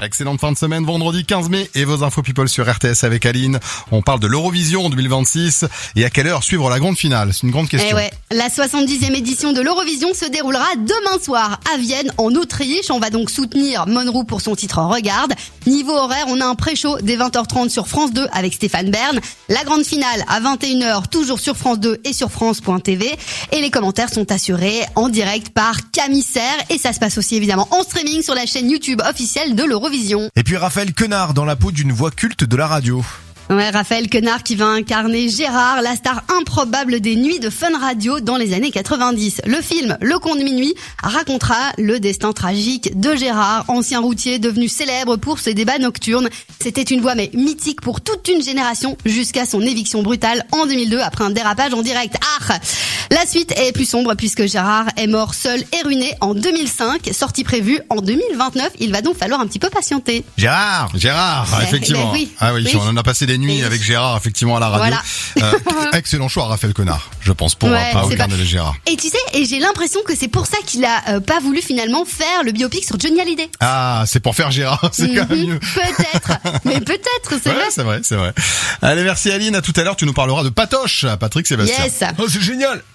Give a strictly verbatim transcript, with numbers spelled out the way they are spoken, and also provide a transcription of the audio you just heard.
Excellente fin de semaine, vendredi quinze mai, et vos infos people sur R T S avec Aline. On parle de l'Eurovision deux mille vingt-six et à quelle heure suivre la grande finale. C'est une grande question. Eh ouais, la soixante-dixième édition de l'Eurovision se déroulera demain soir à Vienne, en Autriche. On va donc soutenir Monroe pour son titre Regarde. Niveau horaire, on a un pré-show dès vingt heures trente sur France deux avec Stéphane Bern. La grande finale à vingt et une heures, toujours sur France deux et sur France point T V. Et les commentaires sont assurés en direct par Camille Serre. Et ça se passe aussi évidemment en streaming sur la chaîne YouTube officielle de l'Eurovision. Et puis Raphaël Quenard dans la peau d'une voix culte de la radio. Ouais, Raphaël Quenard qui va incarner Gérard, la star improbable des nuits de Fun Radio dans les années quatre-vingt-dix. Le film Le Conte de Minuit racontera le destin tragique de Gérard, ancien routier devenu célèbre pour ses débats nocturnes. C'était une voix mais mythique pour toute une génération jusqu'à son éviction brutale en deux mille deux après un dérapage en direct. Ah, la suite est plus sombre puisque Gérard est mort seul et ruiné en deux mille cinq, sortie prévue en deux mille vingt-neuf. Il va donc falloir un petit peu patienter. Gérard Gérard, Ouais, effectivement. mais oui, ah oui, oui. on en a passé des nuits Oui. avec Gérard, effectivement, à la radio. Voilà. Euh, excellent choix, Raphaël Quenard, je pense, pour Ouais, pas c'est incarner pas- le Gérard. Et tu sais, et j'ai l'impression que c'est pour ça qu'il a euh, pas voulu finalement faire le biopic sur Johnny Hallyday. Ah, c'est pour faire Gérard, c'est quand même Mhm, mieux. Peut-être, mais peut-être, c'est Ouais, vrai. c'est vrai, c'est vrai. Allez, merci Aline, à tout à l'heure, tu nous parleras de Patoche, Patrick Sébastien. Yes. Oh, c'est génial.